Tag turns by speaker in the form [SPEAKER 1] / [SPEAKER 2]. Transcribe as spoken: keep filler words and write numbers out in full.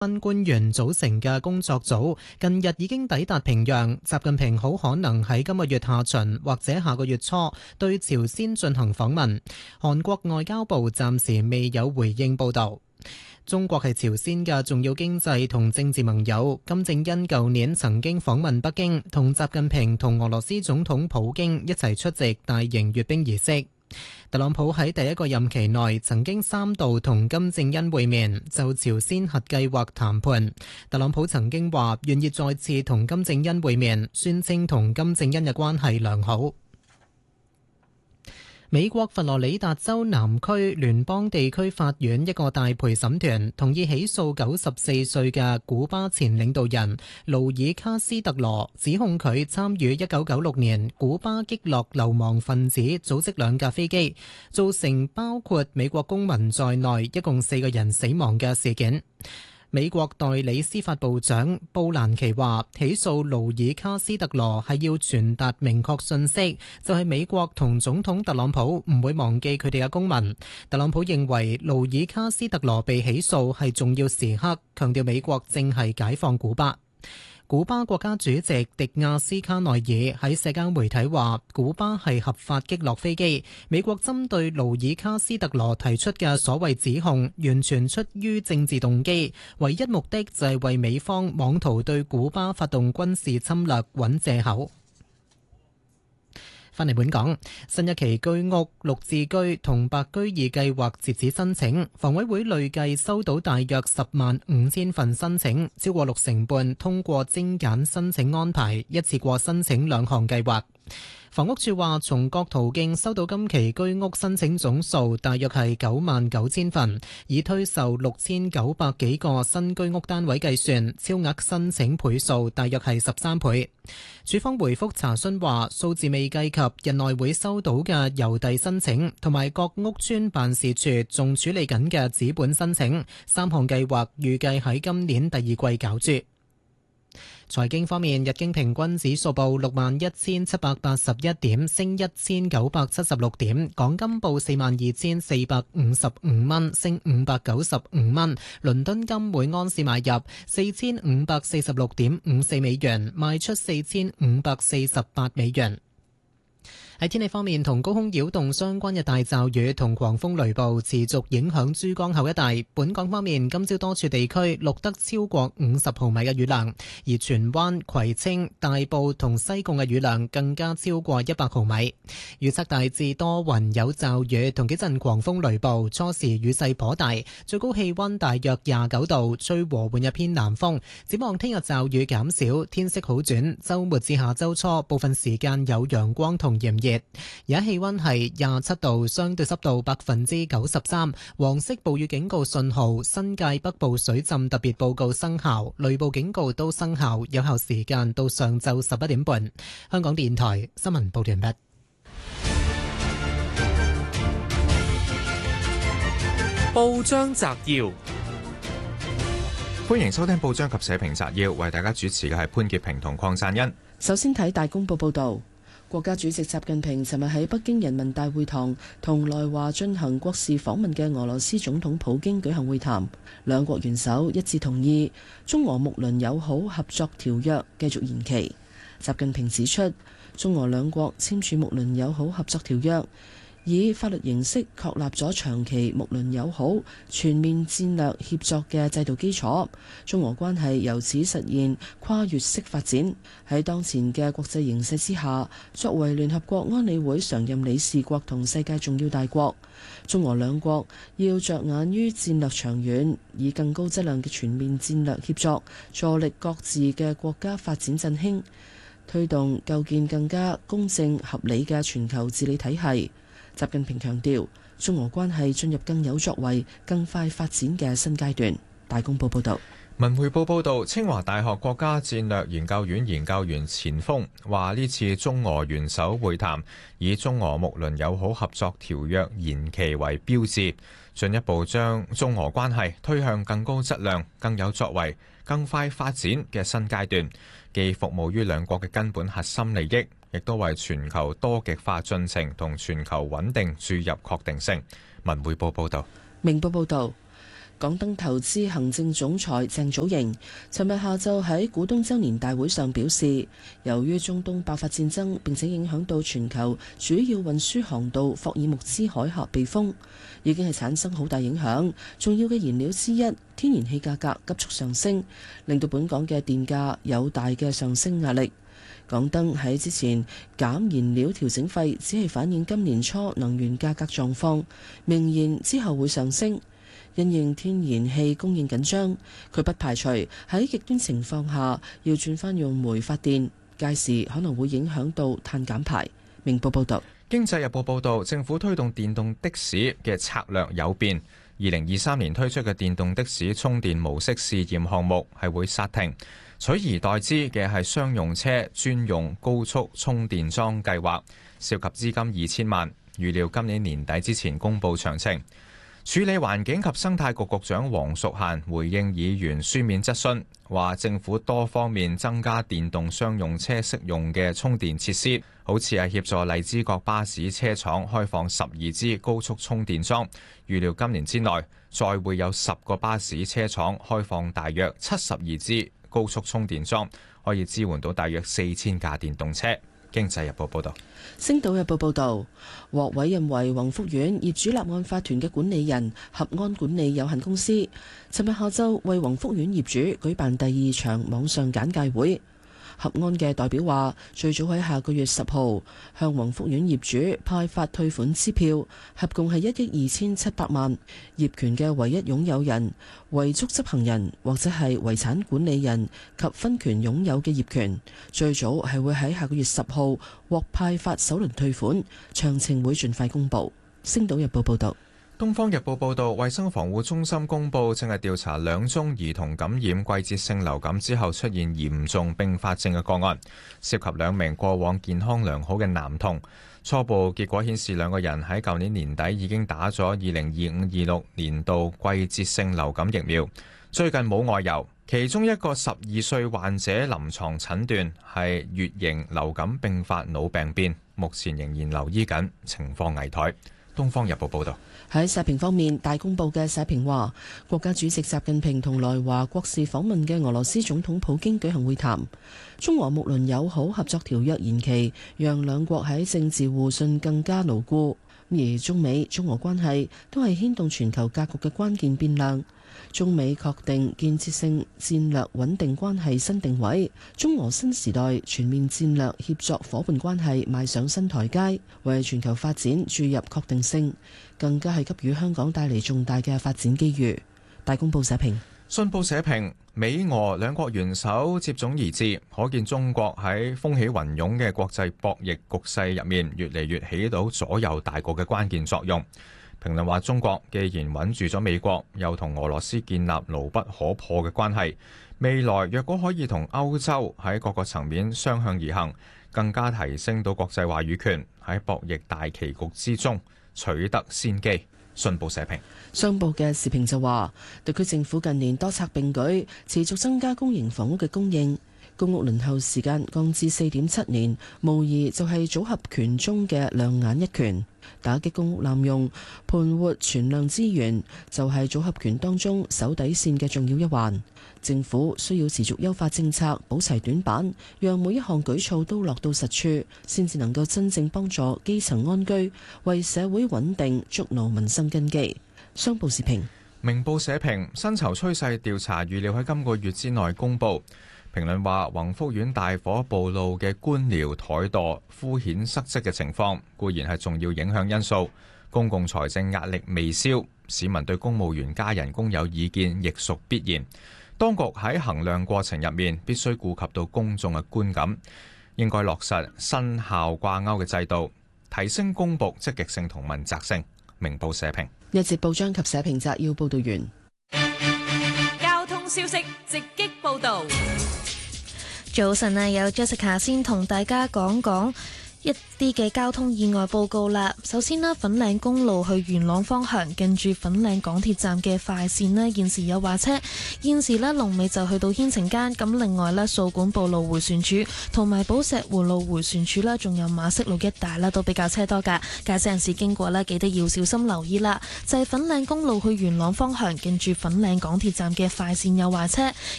[SPEAKER 1] 軍官員組成嘅工作組近日已經抵達平壤，習近平好可能喺今個月下旬或者下個月初對朝鮮進行訪問。韓國外交部暫時未有回應報導。中國係朝鮮嘅重要經濟同政治盟友，金正恩舊年曾經訪問北京，同習近平同俄羅斯總統普京一齊出席大型閱兵儀式。特朗普喺第一個任期內曾經三度同金正恩會面，就朝鮮核計劃談判。特朗普曾經話願意再次同金正恩會面，宣稱同金正恩嘅關係良好。美國佛羅里達州南區聯邦地區法院一個大陪審團同意起訴九十四歲嘅古巴前領導人勞爾卡斯特羅，指控佢參與一九九六年古巴擊落流亡分子組織兩架飛機，造成包括美國公民在內一共四個人死亡嘅事件。美國代理司法部長布蘭奇話，起訴勞爾卡斯特羅係要傳達明確信息，就係美國同總統特朗普唔會忘記佢哋嘅公民。特朗普認為勞爾卡斯特羅被起訴係重要時刻，強調美國正係解放古巴。古巴國家主席迪亞斯卡內爾喺社交媒體話，古巴係合法擊落飛機。美國針對勞爾卡斯特羅提出嘅所謂指控，完全出於政治動機，唯一目的就係為美方妄圖對古巴發動軍事侵略揾藉口。返嚟本港，新一期居屋綠置居同白居二計劃截止申請，房委會累計收到大約十萬五千份申請，超過六成半通過精簡申請安排，一次過申請兩項計劃。房屋署話，從各途徑收到今期居屋申請總數大約係九萬九千份，以推售六千九百幾個新居屋單位計算，超額申請倍數大約係十三倍。署方回覆查詢話，數字未計及日內會收到嘅郵遞申請，同埋各屋邨辦事處仲處理緊嘅紙本申請，三項計劃預計喺今年第二季攪珠。財經方面，日經平均指數報六萬一千七百八十一點，升一千九百七十六點。港金報四萬二千四百五十五蚊，升五百九十五蚊。倫敦金每盎司買入四千五百四十六點五四美元，賣出四千五百四十八美元。喺天氣方面，同高空擾動相關嘅大驟雨同狂風雷暴持續影響珠江口一帶。本港方面，今朝多處地區錄得超過五十毫米嘅雨量，而荃灣、葵青、大埔同西貢嘅雨量更加超過一百毫米。預測大致多雲有驟雨同幾陣狂風雷暴，初時雨勢頗大，最高氣溫大約廿九度，吹和緩一偏南風。展望聽日驟雨減少，天色好轉，週末至下週初部分時間有陽光同炎熱。而家氣溫係廿七度，相對濕度百分之九十三，黃色暴雨警告信號、新界北部水浸特別報告生效，雷暴警告都生效，有效時間到上晝十一點半。香港電台新聞報道完畢。
[SPEAKER 2] 報章摘要，
[SPEAKER 3] 歡迎收聽報章及社評摘要，為大家主持嘅係潘潔平同鄺贊恩。
[SPEAKER 4] 首先睇大公報報道。國家主席習近平尋日喺北京人民大會堂同來華進行國事訪問嘅俄羅斯總統普京舉行會談，兩國元首一致同意中俄睦鄰友好合作條約繼續延期。習近平指出，中俄兩國簽署睦鄰友好合作條約，以法律形式確立咗長期睦鄰友好、全面戰略協作嘅制度基礎，中俄關係由此實現跨越式發展。喺當前嘅國際形勢之下，作為聯合國安理會常任理事國同世界重要大國，中俄兩國要着眼於戰略長遠，以更高質量嘅全面戰略協作，助力各自嘅國家發展振興，推動構建更加公正合理嘅全球治理體系。習近平強調，中俄關係進入更有作為、更快發展嘅新階段。大公報報道。
[SPEAKER 3] 文匯報報道，清華大學國家戰略研究院研究員錢鋒話，呢次中俄元首會談以中俄睦鄰友好合作條約延期為標誌，進一步將中俄關係推向更高質量、更有作為、更快發展嘅新階段，既服務於兩國嘅根本核心利益，亦都為全球多極化進程同全球穩定注入確定性。文匯報報道。
[SPEAKER 4] 明報報道。 港燈投資行政總裁鄭祖瑩尋日下晝喺股東周年大會上表示，由於中東爆發戰爭並且影響到全球主要運輸航道霍爾木茲海峽被封，已經係產生好大影響。重要嘅燃料之一天然氣價格急速上升，令到本港嘅電價有大嘅上升壓力。港燈喺之前減燃料調整費，只係反映今年初能源價格狀況，明言之後會上升。因應天然氣供應緊張，佢不排除喺極端情況下要轉翻用煤發電，屆時可能會影響到碳減排。明報報道。
[SPEAKER 3] 經濟日報報導，政府推動電動的士嘅策略有變，二零二三年推出嘅電動的士充電模式試驗項目係會煞停。取而代之嘅係商用車專用高速充電樁計劃，涉及資金二千萬，預料今年年底之前公佈詳情。處理環境及生態局局長黃淑嫻回應議員書面質詢，話政府多方面增加電動商用車適用嘅充電設施，好似係協助荔枝角巴士車廠開放十二支高速充電樁，預料今年之內再會有十個巴士車廠開放大約七十二支高速充電樁，可以支援到大約四千架電動車。經濟日報報道。
[SPEAKER 4] 星島日報報道，獲委任為宏福苑業主立案法團嘅管理人合安管理有限公司，尋日下晝為宏福苑業主舉辦第二場網上簡介會。合安嘅代表話，最早喺下個月十號向宏福苑業主派發退款支票，合共係一億二千七百萬。業權嘅唯一擁有人、遺囑執行人或者係遺產管理人及分權擁有嘅業權，最早係會喺下個月十號獲派發首輪退款，詳情會盡快公佈。星島日報報道。
[SPEAKER 3] 《東方日報》報導，衛生防護中心公布正係調查兩宗兒童感染季節性流感之後出現嚴重併發症嘅個案，涉及兩名過往健康良好嘅男童。初步結果顯示，兩個人喺舊年年底已經打咗二零二五二六年度季節性流感疫苗，最近冇外遊。其中一個十二歲患者臨床診斷係乙型流感併發腦病變，目前仍然留醫緊，情況危殆。《東方日報》報導。
[SPEAKER 4] 喺社評方面，大公報嘅社評話，國家主席習近平同來華國事訪問嘅俄羅斯總統普京舉行會談，中俄睦鄰友好合作條約延期，讓兩國喺政治互信更加牢固。而中美、中俄關係都係牽動全球格局嘅關鍵變量。中美確定建設性戰略穩定關係新定位，中俄新時代全面戰略協作夥伴關係邁上新台階，為全球發展注入確定性，更加係給予香港帶嚟重大嘅發展機遇。大公報社評。
[SPEAKER 3] 信報社評，美俄兩國元首接踵而至，可見中國喺風起雲湧嘅國際博弈局勢入面，越嚟越起到左右大局嘅關鍵作用。評論話，中國既然穩住咗美國，又同俄羅斯建立牢不可破嘅關係，未來若果可以同歐洲喺各個層面相向而行，更加提升到國際話語權，喺博弈大棋局之中取得先機。信報社評。
[SPEAKER 4] 商報嘅時評就話，特區政府近年多策並舉，持續增加公營房屋嘅供應，公屋輪候時間降至四點七年，無疑就係組合拳中嘅亮眼一拳。打擊公屋濫用、盤活存量資源，就係組合拳當中守底線嘅重要一環。政府需要持續優化政策，補齊短板，讓每一項舉措都落到實處，先至能夠真正幫助基層安居，為社會穩定築牢民生根基。商報時評。
[SPEAKER 3] 明報社評，薪酬趨勢調查預料喺今個月之內公佈。評論話，宏福苑大火暴露嘅官僚怠惰、敷衍塞責嘅情況固然係重要影響因素，公共財政壓力未消，市民對公務員加人工有意見亦屬必然。當局喺衡量過程入面必須顧及到公眾嘅觀感，應該落實薪效掛鈎嘅制度，提升公僕積極性同問責性。明報社評。
[SPEAKER 4] 一節報章及社評摘要報道完。
[SPEAKER 5] 交通消息直擊報道。
[SPEAKER 6] 早晨啊，有 Jessica 先同大家講講一啲嘅交通意外報告啦。首先啦，粉嶺公路去元朗方向近住粉嶺港鐵站嘅快線咧，現時有壞車，現時咧龍尾就去到牽晴間。咁另外咧，掃管埔路迴旋處同埋寶石湖路迴旋處啦，仲有馬適路一帶啦，都比較車多噶。駕駛人士經過咧，記得要小心留意啦。就係粉嶺公路去元朗方向近住粉嶺港鐵站嘅快線有壞車，